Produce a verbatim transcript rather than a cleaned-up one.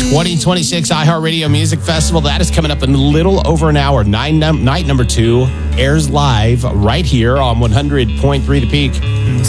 twenty twenty-six iHeartRadio Music Festival. That is coming up in a little over an hour. Nine num- night number two airs live right here on one hundred point three The Peak.